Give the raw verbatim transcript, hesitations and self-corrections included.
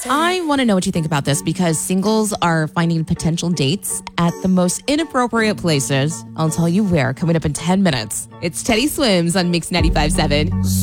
I want to know what you think about this because singles are finding potential dates at the most inappropriate places. I'll tell you where coming up in ten minutes. It's Teddy Swims on Mix ninety-five point seven.